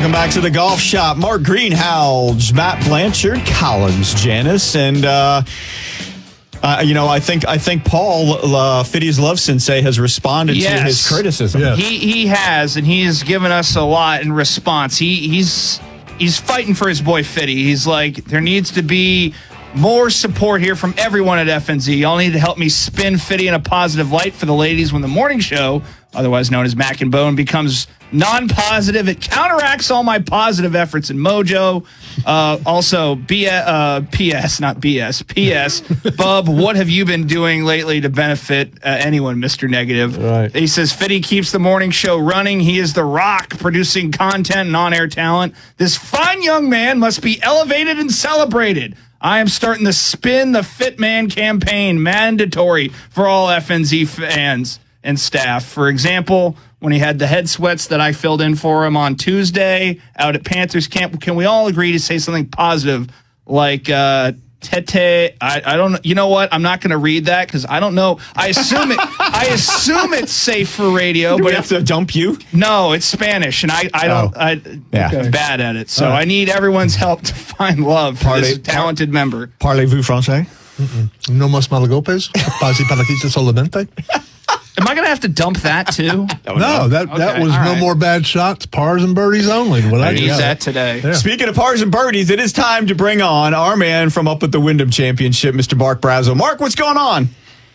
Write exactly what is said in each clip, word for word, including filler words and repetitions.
Welcome back to the Golf Shop. Mark Greenhalgh, Matt Blanchard, Collins Janice, and uh, uh, you know, I think I think Paul uh, Fiddy's Love Sensei has responded yes. to his criticism. Yes. He he has, and he has given us a lot in response. He he's he's fighting for his boy Fiddy. He's like, there needs to be more support here from everyone at F N Z. Y'all need to help me spin Fiddy in a positive light for the ladies when the morning show, otherwise known as Mac and Bone, becomes non-positive. It counteracts all my positive efforts and mojo. Uh, also, B- uh, P S, not B S, P S, Bub, what have you been doing lately to benefit uh, anyone, Mister Negative? Right. He says, Fiddy keeps the morning show running. He is the rock, producing content and on-air talent. This fine young man must be elevated and celebrated. I am starting the Spin the Fit Man campaign, mandatory for all F N Z fans and staff. For example, when he had the head sweats that I filled in for him on Tuesday out at Panthers camp, can we all agree to say something positive like uh, Tete? I, I don't know. You know what? I'm not going to read that because I don't know. I assume it. I assume it's safe for radio. Do but we have to dump you? No, it's Spanish, and I, I don't. Oh. I, Yeah. I'm bad at it, so All right. I need everyone's help to find love for this Parlez- talented member. Parlez-vous français? No más malagopes? Pasi palatita solamente? Am I going to have to dump that too? No, that, that Okay, was all no right. more bad shots. Pars and birdies only. What I I need got. that today. Yeah. Speaking of pars and birdies, it is time to bring on our man from up at the Wyndham Championship, Mister Mark Brazo. Mark, what's going on?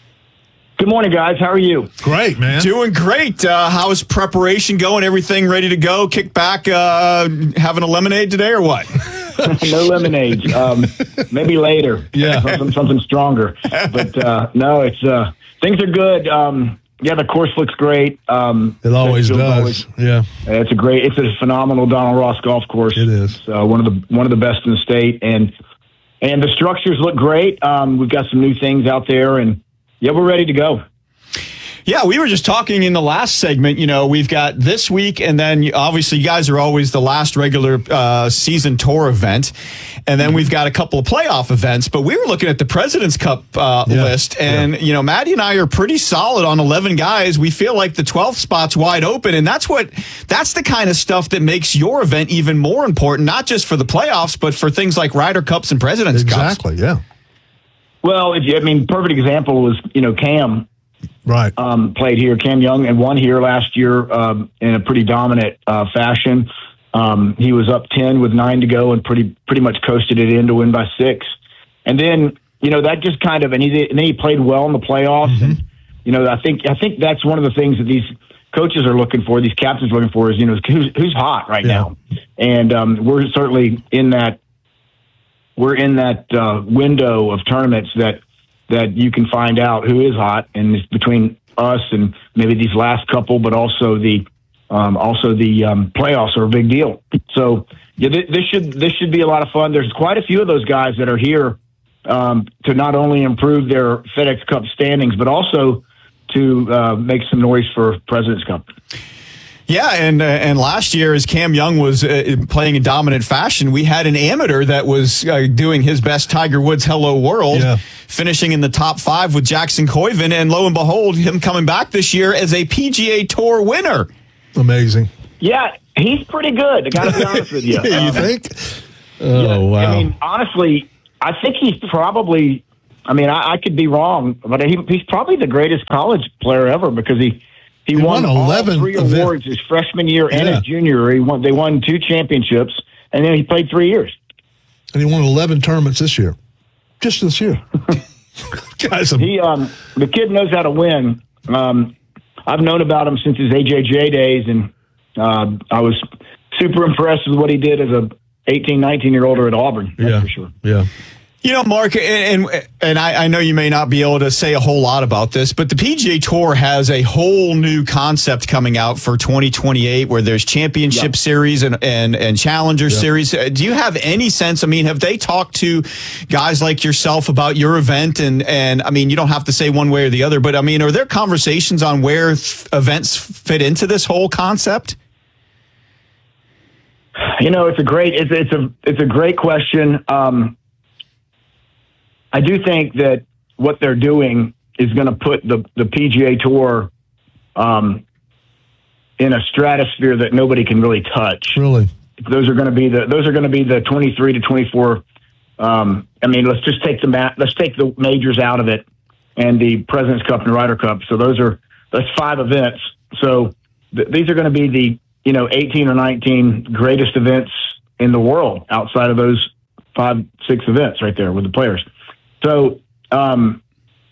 Good morning, guys. How are you? Great, man. Doing great. Uh, how's preparation going? Everything ready to go? Kick back, uh, having a lemonade today or what? No lemonade. Um, maybe later. Yeah. Something, something stronger. But uh, no, it's uh, things are good. Um, yeah, the course looks great. Um, It always Pittsfield's does. always- Yeah, it's a great. It's a phenomenal Donald Ross golf course. it is. It's uh, one of the one of the best in the state, and and the structures look great. Um, we've got some new things out there, and yeah, we're ready to go. Yeah, we were just talking in the last segment. You know, we've got this week, and then you- obviously you guys are always the last regular uh, season tour event, and then we've got a couple of playoff events. But we were looking at the President's Cup uh, Yeah, list, and yeah. you know, Maddie and I are pretty solid on eleven guys. We feel like the twelfth spot's wide open, and that's what that's the kind of stuff that makes your event even more important, not just for the playoffs, but for things like Ryder Cups and President's Cups. Exactly, yeah. Well, if you, I mean, perfect example was you know Cam. Right. Um, played here, Cam Young, and won here last year um, in a pretty dominant uh, fashion. Um, he was up ten with nine to go and pretty pretty much coasted it in to win by six. And then you know that just kind of and he did, and then he played well in the playoffs. Mm-hmm. And you know I think I think that's one of the things that these coaches are looking for, these captains are looking for, is you know who's who's hot right Yeah. now. And um, we're certainly in that we're in that uh, window of tournaments that. that you can find out who is hot, and it's between us and maybe these last couple, but also the um, also the um, playoffs are a big deal. So yeah, th- this should this should be a lot of fun. There's quite a few of those guys that are here um, to not only improve their FedEx Cup standings, but also to uh, make some noise for President's Cup. Yeah, and uh, and last year, as Cam Young was uh, playing in dominant fashion, we had an amateur that was uh, doing his best Tiger Woods Hello World, Yeah. finishing in the top five with Jackson Koivin, and lo and behold, him coming back this year as a P G A Tour winner. Amazing. Yeah, he's pretty good. I got to be honest with you. you Um, think? Oh, Yeah, wow. I mean, honestly, I think he's probably. I mean, I, I could be wrong, but he, he's probably the greatest college player ever because he he, He won, won eleven all three event- awards his freshman year and Yeah. his junior year. He won. They won two championships, and then he played three years. And he won eleven tournaments this year. Just this year. Guys, I'm- He um, the kid knows how to win. Um, I've known about him since his A J J days, and uh, I was super impressed with what he did as a eighteen, nineteen year older at Auburn. That's yeah, for sure. yeah. You know, Mark, and and, and I, I know you may not be able to say a whole lot about this, but the P G A Tour has a whole new concept coming out for twenty twenty-eight where there's championship Yep. series and, and, and challenger Yep. series. Uh, Do you have any sense? I mean, have they talked to guys like yourself about your event? And, and I mean, you don't have to say one way or the other, but I mean, are there conversations on where th- events fit into this whole concept? You know, it's a great it's it's a it's a great question. Um, I do think that what they're doing is going to put the the P G A Tour um, in a stratosphere that nobody can really touch. Really? those are going to be the those are going to be the twenty-three to twenty-four. Um, I mean, let's just take the mat. Let's take the majors out of it, and the President's Cup and Ryder Cup. So those are that's five events. So th- these are going to be the you know eighteen or nineteen greatest events in the world outside of those five six events right there with the players. So um,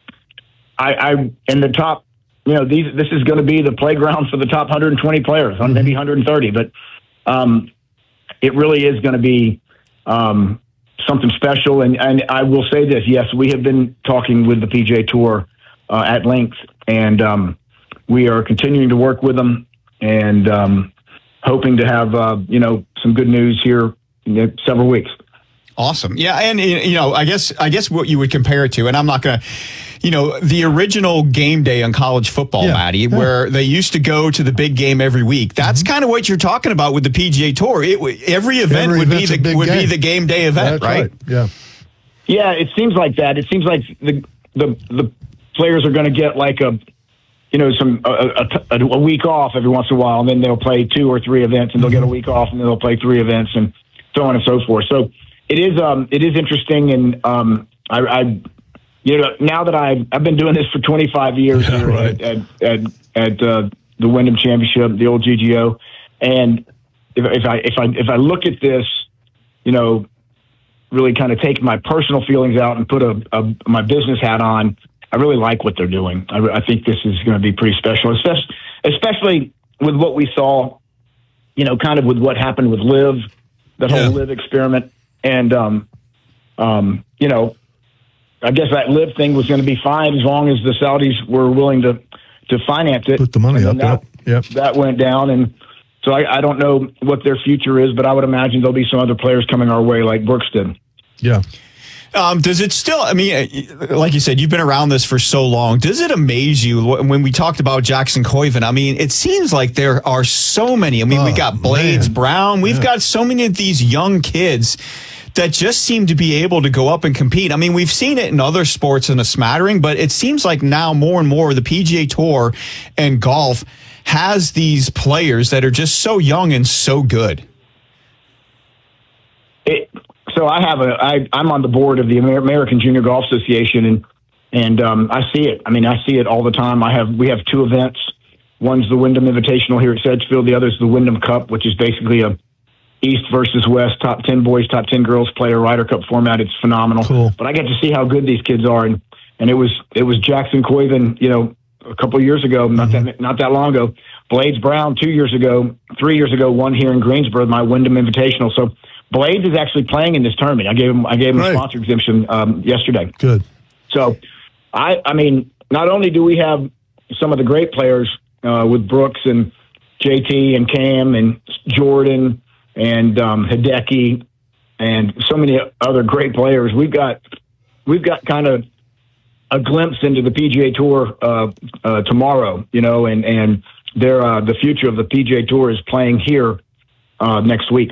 I, I in the top. You know, these this is going to be the playground for the top one hundred twenty players, mm-hmm. maybe one hundred thirty, but um, it really is going to be um, something special. And, and I will say this, yes, we have been talking with the P G A Tour uh, at length, and um, we are continuing to work with them and um, hoping to have, uh, you know, some good news here in several weeks. Awesome. Yeah. And, you know, I guess, I guess what you would compare it to, and I'm not going to, you know, the original game day on college football, yeah, Maddie, yeah. where they used to go to the big game every week. That's mm-hmm. kind of what you're talking about with the P G A Tour. It, every event every would be the would game. be the game day event, right? right? Yeah. Yeah. It seems like that. It seems like the the the players are going to get like a, you know, some a, a, a week off every once in a while, and then they'll play two or three events, and they'll mm-hmm. get a week off, and then they'll play three events, and so on and so forth. So it is um it is interesting, and um I. I You know, now that I've I've been doing this for twenty-five years yeah, here right. at at, at uh, the Wyndham Championship, the old G G O, and if, if I if I if I look at this, you know, really kind of take my personal feelings out and put a, a my business hat on, I really like what they're doing. I, I think this is going to be pretty special, especially especially with what we saw, you know, kind of with what happened with Liv, that yeah. whole Liv experiment, and um, um, you know. I guess that Liv thing was going to be fine as long as the Saudis were willing to, to finance it. Put the money up. That, yep. that went down. And so I, I don't know what their future is, but I would imagine there'll be some other players coming our way like Brooks did. Yeah. Um, does it still, I mean, like you said, you've been around this for so long. Does it amaze you when we talked about Jackson Koiven? I mean, it seems like there are so many. I mean, oh, we got Blades man. Brown. We've yeah. got so many of these young kids that just seem to be able to go up and compete. I mean, we've seen it in other sports in a smattering, but it seems like now more and more the P G A Tour and golf has these players that are just so young and so good. It, so I have a, I, I'm on the board of the American Junior Golf Association, and and um, I see it. I mean, I see it all the time. I have we have two events. One's the Wyndham Invitational here at Sedgefield. The other's the Wyndham Cup, which is basically a East versus West, top ten boys, top ten girls play a Ryder Cup format. It's phenomenal. Cool. But I get to see how good these kids are, and, and it was it was Jackson Koiven, you know, a couple of years ago, not mm-hmm. that not that long ago. Blades Brown two years ago, three years ago, one here in Greensboro, my Wyndham Invitational. So Blades is actually playing in this tournament. I gave him I gave him right. a sponsor exemption um, yesterday. Good. So I I mean, not only do we have some of the great players uh, with Brooks and J T and Cam and Jordan and um, Hideki, and so many other great players. We've got we've got kind of a glimpse into the P G A Tour uh, uh, tomorrow, you know, and and their uh, the future of the P G A Tour is playing here uh, next week.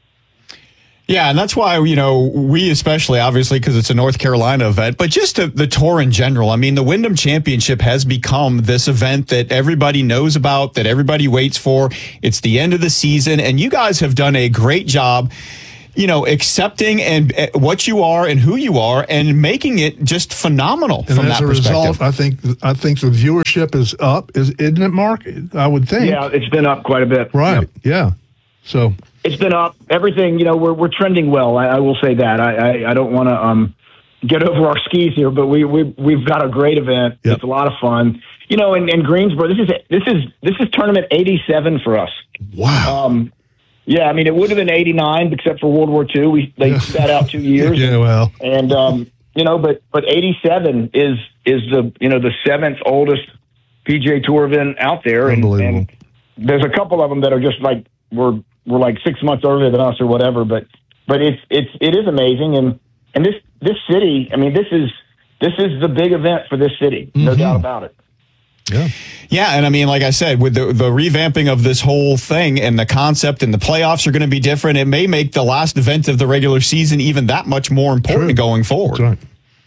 Yeah, and that's why, you know, we especially, obviously, because it's a North Carolina event, but just the, the tour in general. I mean, the Wyndham Championship has become this event that everybody knows about, that everybody waits for. It's the end of the season, and you guys have done a great job, you know, accepting and uh, what you are and who you are and making it just phenomenal and from as that a perspective. Result, I think I think the viewership is up, is isn't it, Mark? I would think. Yeah, it's been up quite a bit. Right. Yep. Yeah. So it's been up. Everything, you know, we're we're trending well. I, I will say that. I I, I don't want to um get over our skis here, but we we we've got a great event. Yep. It's a lot of fun. You know, in, in Greensboro, this is this is this is tournament eighty-seven for us. Wow. Um, yeah, I mean, it would have been eighty-nine, except for World War Two. We they sat out two years. Yeah, well, and um, you know, but but eighty-seven is is the you know the seventh oldest P G A Tour event out there, and, and there's a couple of them that are just like we're we're like six months earlier than us or whatever. But but it's it's it is amazing, and and this this city. I mean, this is this is the big event for this city, no mm-hmm. doubt about it. Yeah. Yeah. And I mean, like I said, with the, the revamping of this whole thing and the concept and the playoffs are going to be different, it may make the last event of the regular season even that much more important True. going forward. Right.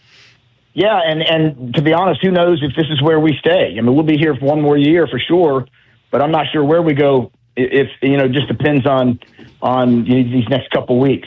Yeah. And, and to be honest, who knows if this is where we stay? I mean, we'll be here for one more year for sure, but I'm not sure where we go if you know, just depends on on these next couple weeks.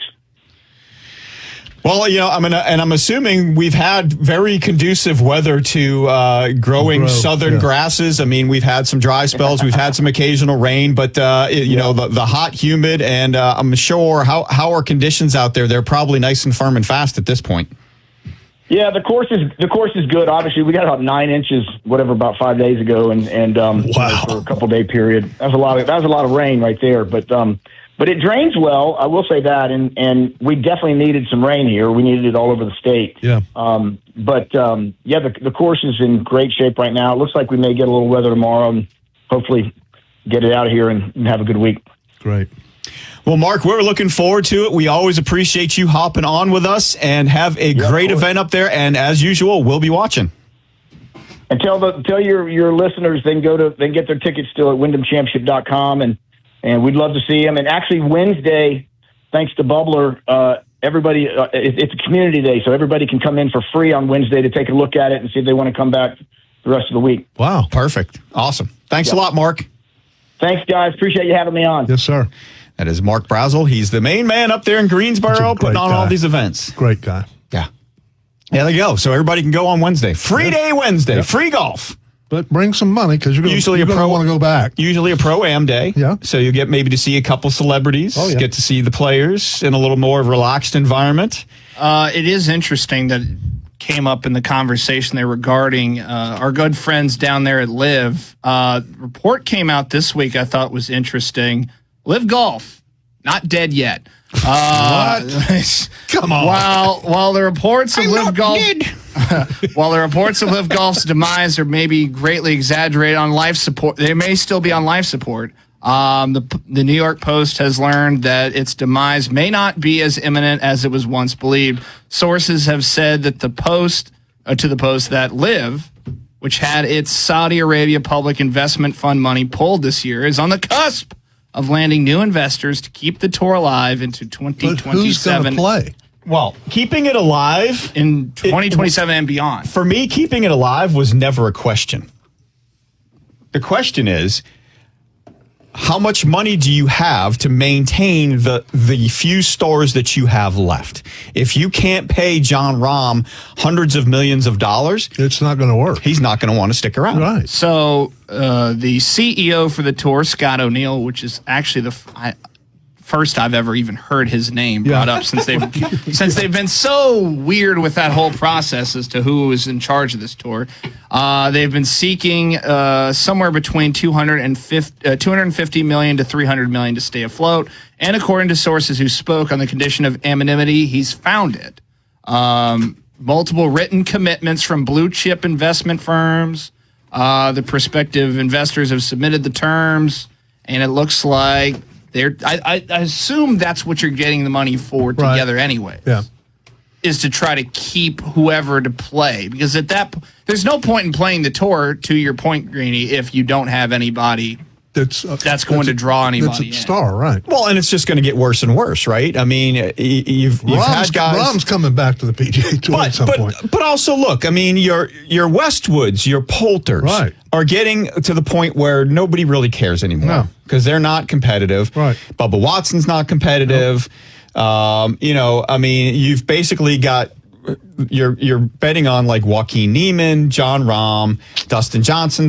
Well, you know, I'm gonna, and I'm assuming we've had very conducive weather to uh, growing Growth, southern yeah. grasses. I mean, we've had some dry spells, we've had some occasional rain, but uh, it, you Yeah. know, the, the hot, humid, and uh, I'm sure how how are conditions out there? They're probably nice and firm and fast at this point. Yeah, the course is the course is good. Obviously, we got about nine inches, whatever, about five days ago, and and um, Wow. for a couple day period. That was a lot of that was a lot of rain right there, but. Um, But it drains well, I will say that, and, and we definitely needed some rain here. We needed it all over the state. Yeah. Um, but, um, yeah, the, the course is in great shape right now. It looks like we may get a little weather tomorrow and hopefully get it out of here and, and have a good week. Great. Well, Mark, we're looking forward to it. We always appreciate you hopping on with us, and have a Yeah, great of course. event up there. And as usual, we'll be watching. And tell the tell your, your listeners they can go to they can get their tickets still at wyndham championship dot com, and and we'd love to see them. And actually Wednesday, thanks to Bubbler, uh, everybody uh, it, it's a community day, so everybody can come in for free on Wednesday to take a look at it and see if they want to come back the rest of the week. Wow. Perfect. Awesome. Thanks Yeah. a lot, Mark. Thanks, guys. Appreciate you having me on. Yes, sir. That is Mark Brazel. He's the main man up there in Greensboro He's a putting great on all guy. these events. Great guy. Yeah. Yeah, there you go. So everybody can go on Wednesday. Free day Wednesday. Yep. Free golf. But bring some money because you're Usually a going to pro- want to go back. Usually a pro-am day. Yeah. So you get maybe to see a couple celebrities. Oh, yeah. Get to see the players in a little more relaxed environment. Uh, it is interesting that it came up in the conversation there regarding uh, our good friends down there at Live. Uh, report came out this week I thought was interesting. Live Golf, not dead yet. Uh, What? Come on. While, while the reports of Live Golf... While the reports of Live Golf's demise are maybe greatly exaggerated on life support, they may still be on life support. Um, the the New York Post has learned that its demise may not be as imminent as it was once believed. Sources have said that the Post, uh, to the Post, that Live, which had its Saudi Arabia Public Investment Fund money pulled this year, is on the cusp of landing new investors to keep the tour alive into twenty But who's going to twenty-seven. play? Well, keeping it alive, In twenty twenty-seven and beyond. for me, keeping it alive was never a question. The question is, how much money do you have to maintain the the few stores that you have left? If you can't pay John Rahm hundreds of millions of dollars, It's not going to work. he's not going to want to stick around. Right. So uh, the C E O for the tour, Scott O'Neill, which is actually the f- I, first I've ever even heard his name brought Yeah. up since they've since they've been so weird with that whole process as to who is in charge of this tour. Uh, they've been seeking uh, somewhere between two hundred fifty, uh, two hundred fifty million to three hundred million to stay afloat. And according to sources who spoke on the condition of anonymity, he's found it. Um, multiple written commitments from blue chip investment firms. Uh, the prospective investors have submitted the terms, and it looks like they're. I, I, I assume that's what you're getting the money for Right. together, anyway. Yeah. Is to try to keep whoever to play, because at that, p- there's no point in playing the tour. To your point, Greeny, if you don't have anybody. That's, uh, That's going that's to a- draw anybody That's a in. star, right? Well, and it's just going to get worse and worse, right? I mean, y- you've, you've Rahm's, had guys. Rahm's coming back to the P G A Tour at But, some but, point. but also look, I mean, your your Westwoods, your Poulters Right. are getting to the point where nobody really cares anymore No. because they're not competitive. Right. Bubba Watson's not competitive. Um, you know, I mean, you've basically got you're you're betting on like Joaquin Neiman, John Rahm, Dustin Johnson.